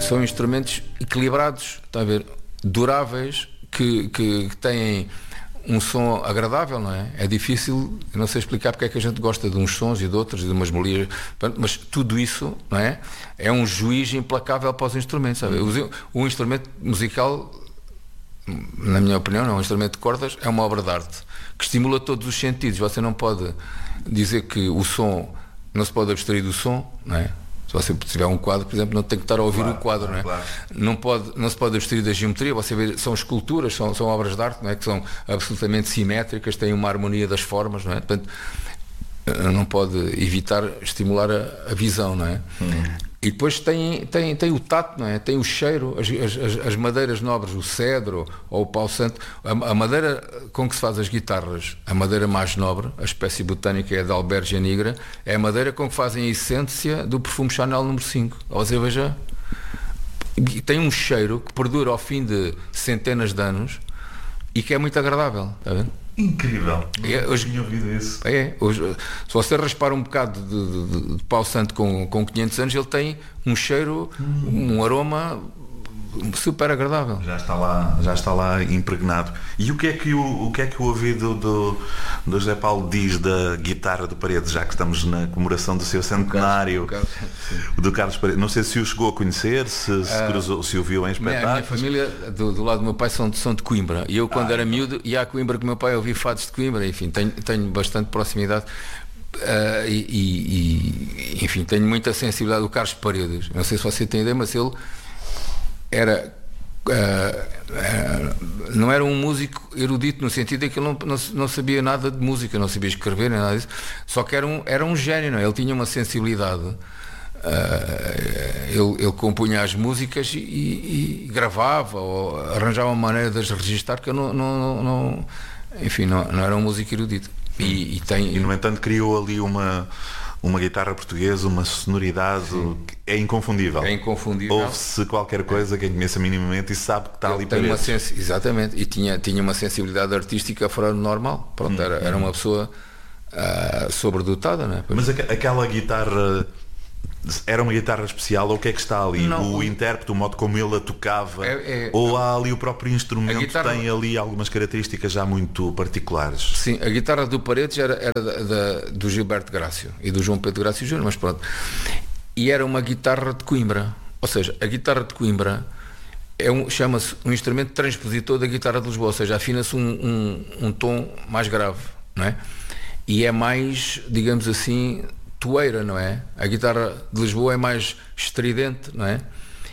são instrumentos equilibrados, está a ver, duráveis, que têm um som agradável, não é? É difícil, eu não sei explicar porque é que a gente gosta de uns sons e de outros, e de umas melodias, mas tudo isso, não é? É um juiz implacável para os instrumentos, sabe? O instrumento musical, na minha opinião, não, um instrumento de cordas é uma obra de arte que estimula todos os sentidos. Você não pode dizer que o som, não se pode abstrair do som, não é? Se você tiver um quadro, por exemplo, não tem que estar a ouvir o quadro, não é? Claro. Não se pode abstrair da geometria. Você vê, são esculturas, são obras de arte, não é? Que são absolutamente simétricas, têm uma harmonia das formas, não é? Portanto, não pode evitar estimular a visão, não é? E depois tem o tato, não é? Tem o cheiro, as madeiras nobres, o cedro ou o pau santo. A madeira com que se faz as guitarras, a madeira mais nobre, a espécie botânica é a da Albergia nigra, é a madeira com que fazem a essência do perfume Chanel número 5. Você veja, tem um cheiro que perdura ao fim de centenas de anos e que é muito agradável, está a ver? Incrível, não tinha ouvido isso. Se você raspar um bocado de pau santo com 500 anos, ele tem um cheiro, um aroma super agradável. Já está lá impregnado. E o que é que o ouvido do José Paulo diz da guitarra do Paredes, já que estamos na comemoração do seu centenário? Do Carlos Paredes. Não sei se o chegou a conhecer, se cruzou, se o viu em espetáculos. A minha família, do lado do meu pai, são de Coimbra. E eu, quando era miúdo, ia a Coimbra com o meu pai, ouvi fados de Coimbra. Enfim, tenho bastante proximidade. Enfim, tenho muita sensibilidade do Carlos Paredes. Não sei se você tem ideia, mas ele não era um músico erudito, no sentido em que ele não sabia nada de música, não sabia escrever nem nada disso, só que era um gênio, não é? Ele tinha uma sensibilidade, ele compunha as músicas e gravava ou arranjava uma maneira de as registrar, que eu não era um músico erudito. E no entanto criou ali uma guitarra portuguesa, uma sonoridade. Sim. É inconfundível. Ouve-se qualquer coisa, quem conheça minimamente e sabe que está ali para isso. Exatamente, e tinha uma sensibilidade artística fora do normal. Pronto, era uma pessoa sobredotada, não é? Mas aquela guitarra era uma guitarra especial, ou o que é que está ali? Não, o intérprete, o modo como ele a tocava, ou há ali o próprio instrumento tem ali algumas características já muito particulares? Sim, a guitarra do Paredes era do Gilberto Grácio e do João Pedro Grácio Júnior, mas pronto. E era uma guitarra de Coimbra, ou seja, a guitarra de Coimbra chama-se um instrumento transpositor da guitarra de Lisboa, ou seja, afina-se um tom mais grave, não é? E é mais, digamos assim, toeira, não é? A guitarra de Lisboa é mais estridente, não é?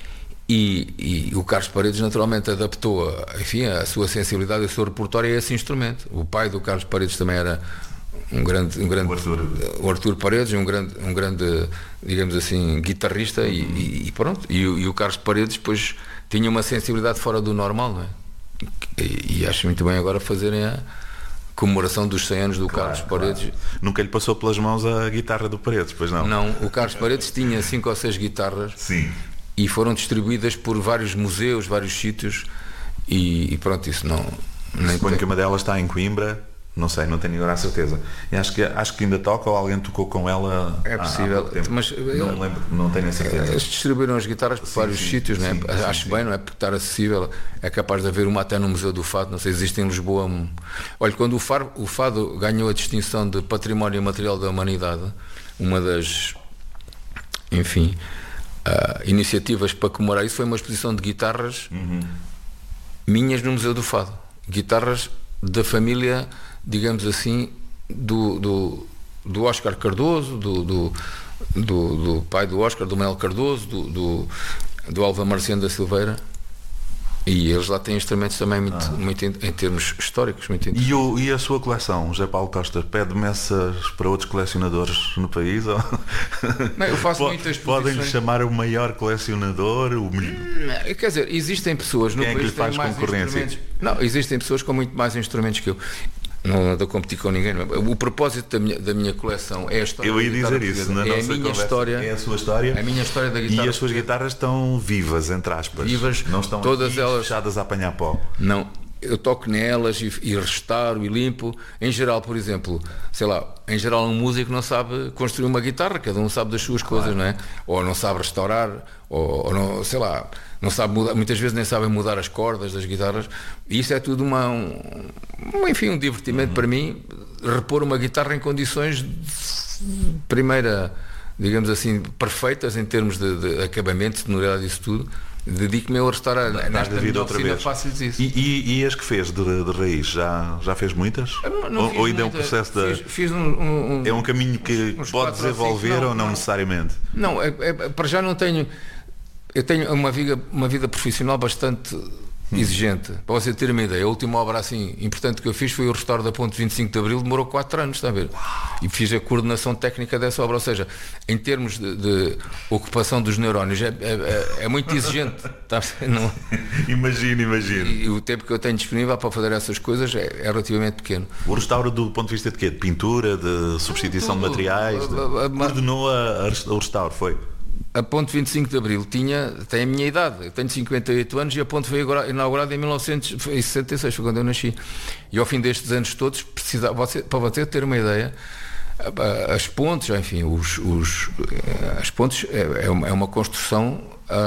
E o Carlos Paredes naturalmente adaptou a sua sensibilidade, o seu repertório a esse instrumento. O pai do Carlos Paredes também era um grande o Artur Paredes, um grande, digamos assim, guitarrista. E pronto, e o Carlos Paredes depois tinha uma sensibilidade fora do normal, não é? E acho muito bem agora fazerem a comemoração dos 100 anos do Carlos Paredes. Claro. Nunca lhe passou pelas mãos a guitarra do Paredes, pois não? Não, o Carlos Paredes tinha 5 ou 6 guitarras. Sim. E foram distribuídas por vários museus, vários sítios, e pronto, isso não... Suponho que uma delas está em Coimbra, não sei, não tenho agora a certeza. E acho que ainda toca, ou alguém tocou com ela. É possível, há tempo. Mas não me lembro, não tenho a certeza. Eles distribuíram as guitarras por vários sítios, não é? Acho bem, não é? Porque estar acessível, é capaz de haver uma até no Museu do Fado, não sei, existe em Lisboa. Olha, quando o Fado ganhou a distinção de Património Material da Humanidade, uma das, enfim, iniciativas para comemorar isso foi uma exposição de guitarras minhas no Museu do Fado. Guitarras da família, digamos assim, do Oscar Cardoso, do pai do Oscar, do Manuel Cardoso, do Alva Marciano da Silveira. E eles lá têm instrumentos também muito em termos históricos. Muito e a sua coleção, José Paulo Costa, pede messas para outros colecionadores no país? Ou... Não, eu faço muitas exposições. Podem-lhe chamar o maior colecionador? Quer dizer, existem pessoas no país que têm mais instrumentos. Não, existem pessoas com muito mais instrumentos que eu. Não ando a competir com ninguém. O propósito da minha coleção é a história. Eu ia dizer isso, na nossa minha história, é a sua história. A minha história da guitarra. E as suas guitarras estão vivas, entre aspas. Vivas, não estão todas elas fechadas a apanhar pó. Não, eu toco nelas e restauro e limpo. Em geral, por exemplo, sei lá, em geral um músico não sabe construir uma guitarra, cada um sabe das suas coisas, não é? Ou não sabe restaurar, ou não, sei lá, não sabe mudar, muitas vezes nem sabem mudar as cordas das guitarras. E isso é tudo enfim, um divertimento para mim, repor uma guitarra em condições de primeira, digamos assim, perfeitas em termos de acabamento, de sonoridade, isso tudo. Dedico-me a restaurar nesta vida outra vez. Fácil isso. E as que fez de raiz, já fez muitas? Ou ainda é um processo de... Fiz é um caminho que pode desenvolver ou não necessariamente? Não, para já não tenho... Eu tenho uma vida profissional bastante exigente. Para você ter uma ideia, a última obra assim importante que eu fiz foi o restauro da Ponte 25 de Abril, demorou 4 anos, está a ver? E fiz a coordenação técnica dessa obra, ou seja, em termos de ocupação dos neurónios é muito exigente, está a ver? Não... Imagino. E o tempo que eu tenho disponível para fazer essas coisas é relativamente pequeno. O restauro do ponto de vista de quê? De pintura, de substituição de materiais? Coordenou o restauro, foi? A Ponte 25 de Abril tem a minha idade, eu tenho 58 anos e a ponte foi inaugurada em 1966, foi quando eu nasci. E ao fim destes anos todos, para você ter uma ideia, as pontes, enfim, as pontes é uma construção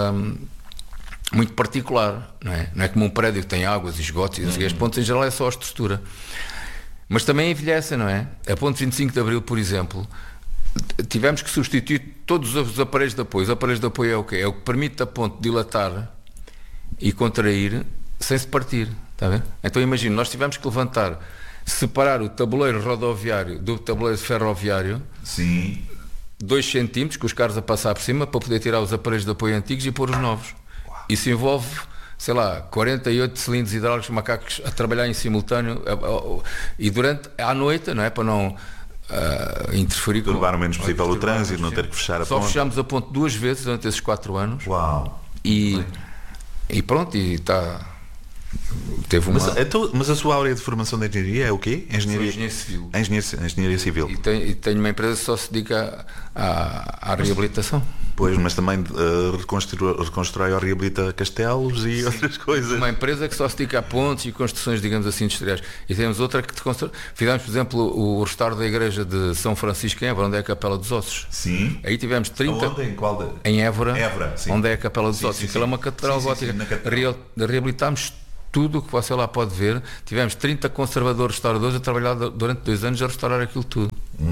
muito particular, não é? Não é como um prédio que tem águas e esgotos, e as pontes em geral é só a estrutura. Mas também envelhecem, não é? A Ponte 25 de Abril, por exemplo, tivemos que substituir todos os aparelhos de apoio. Os aparelhos de apoio é o quê? É o que permite a ponte dilatar e contrair sem se partir, está a ver? Então imagina, nós tivemos que separar o tabuleiro rodoviário do tabuleiro ferroviário. Sim. 2 centímetros, com os carros a passar por cima, para poder tirar os aparelhos de apoio antigos e pôr os novos. Isso envolve, sei lá, 48 cilindros hidráulicos, macacos a trabalhar em simultâneo e durante à noite, não é? Para não interferir com... Levar o menos possível o trânsito, não ter que fechar a ponte. Só fechámos a ponte 2 vezes durante esses 4 anos. Uau! E pronto, e está... Teve uma... Mas a sua área de formação de engenharia é o quê? Engenharia civil. Engenharia civil. E tenho uma empresa que só se dedica à reabilitação. Pois, mas também reconstrói ou reabilita castelos e outras coisas. Uma empresa que só se dedica a pontes e construções, digamos assim, industriais. E temos outra que fizemos, por exemplo, o restauro da igreja de São Francisco em Évora, onde é a Capela dos Ossos. Sim. Aí tivemos 30... Onde? Em qual? Em Évora, sim. Onde é a Capela dos Ossos. Aquilo é uma catedral gótica. Reabilitámos tudo o que você lá pode ver. Tivemos 30 conservadores restauradores a trabalhar durante 2 anos a restaurar aquilo tudo.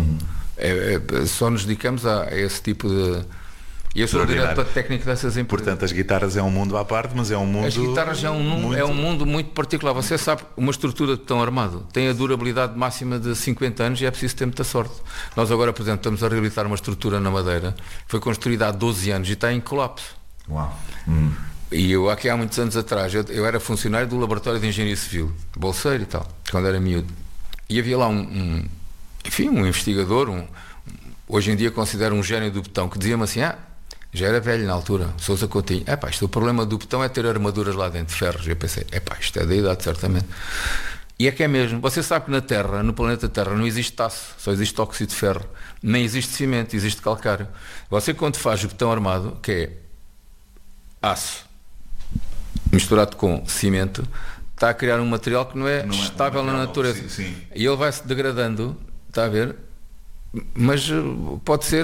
Só nos dedicamos a esse tipo de... E eu sou o diretor técnico dessas empresas. Portanto, as guitarras é um mundo à parte, mas é um mundo... As guitarras é um mundo muito particular. Você sabe, uma estrutura de betão armado tem a durabilidade máxima de 50 anos e é preciso ter muita sorte. Nós agora, por exemplo, estamos a reabilitar uma estrutura na Madeira, foi construída há 12 anos e está em colapso. Uau! E eu, aqui há muitos anos atrás, eu era funcionário do Laboratório de Engenharia Civil, bolseiro e tal, quando era miúdo. E havia lá um investigador, hoje em dia considero um gênio do betão, que dizia-me assim, já era velho na altura, Sousa Coutinho, isto o problema do betão é ter armaduras lá dentro, ferros. E eu pensei, isto é da idade, certamente. E é que é mesmo. Você sabe que na Terra, no planeta Terra, não existe aço, só existe óxido de ferro. Nem existe cimento, existe calcário. Você, quando faz o betão armado, que é aço misturado com cimento, está a criar um material que não é estável na natureza. Sim. E ele vai se degradando, está a ver? Mas pode ser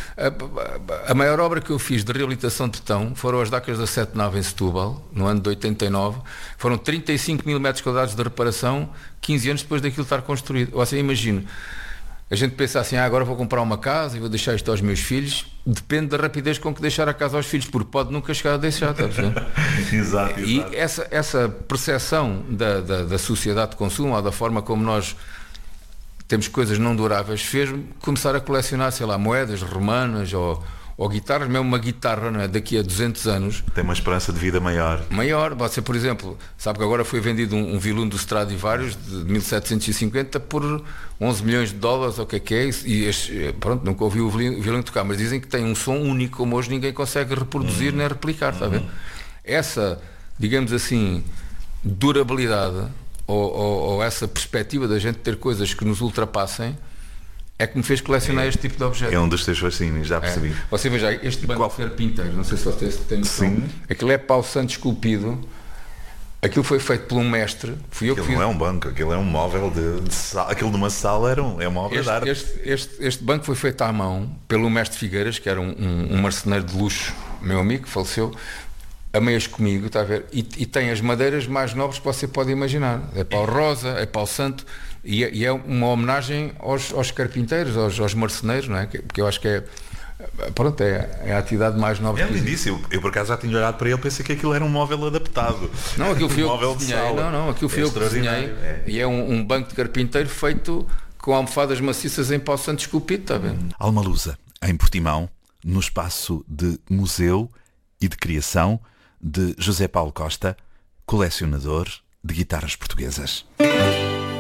a maior obra que eu fiz de reabilitação de betão foram as Dacas da Sete Nave em Setúbal, no ano de 89. Foram 35 mil metros quadrados de reparação 15 anos depois daquilo estar construído. Ou seja, imagino, a gente pensa assim, agora vou comprar uma casa e vou deixar isto aos meus filhos. Depende da rapidez com que deixar a casa aos filhos, porque pode nunca chegar a deixar. Exato. E essa percepção da sociedade de consumo, ou da forma como nós temos coisas não duráveis, fez-me começar a colecionar, sei lá, moedas romanas ou guitarras. Mesmo uma guitarra, não é? Daqui a 200 anos tem uma esperança de vida maior. Você, por exemplo, sabe que agora foi vendido um violino do Stradivarius de 1750 por 11 milhões de dólares, ou o que é isso, e pronto, nunca ouvi o violino tocar, mas dizem que tem um som único, como hoje ninguém consegue reproduzir nem replicar, está a ver? Essa, digamos assim, durabilidade ou essa perspectiva da gente ter coisas que nos ultrapassem é que me fez colecionar este tipo de objetos. É um dos teus fascínios, já percebi. Você veja, este banco de pinteiro, não sei se vocês têm noção. Sim. Aquilo é pau santo esculpido Aquilo foi feito por um mestre, fui eu que Aquilo fiz. não é um banco, aquilo é um móvel de sala. Aquilo numa sala é uma obra de arte. Este banco foi feito à mão pelo mestre Figueiras, que era um marceneiro de luxo, meu amigo, que faleceu, a meias comigo, está a ver? E tem as madeiras mais nobres que você pode imaginar. É pau rosa, é pau santo, e é uma homenagem aos carpinteiros, aos marceneiros, não é? Porque eu acho que é. Pronto, é a atividade mais nobre. É lindíssimo. Eu por acaso já tinha olhado para ele, pensei que aquilo era um móvel adaptado. Não, aquilo fui eu móvel que de desenhei. sala. Não, aquilo fui eu que desenhei. E é um banco de carpinteiro feito com almofadas maciças em pau santo esculpido, está a ver? Almalusa, em Portimão, no espaço de museu e de criação de José Paulo Costa, colecionador de guitarras portuguesas.